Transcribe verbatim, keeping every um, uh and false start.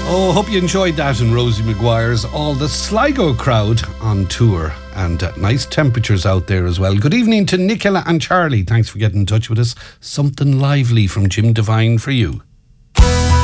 Oh, hope you enjoyed that in Rosie McGuire's All the Sligo Crowd on tour, and uh, nice temperatures out there as well. Good evening to Nicola and Charlie. Thanks for getting in touch with us. Something lively from Jim Devine for you.